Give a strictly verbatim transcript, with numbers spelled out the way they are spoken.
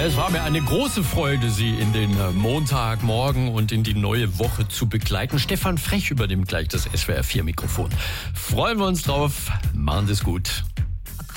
Es war mir eine große Freude, Sie in den Montagmorgen und in die neue Woche zu begleiten. Stefan Frech übernimmt gleich das S W R vier Mikrofon. Freuen wir uns drauf. Machen Sie es gut.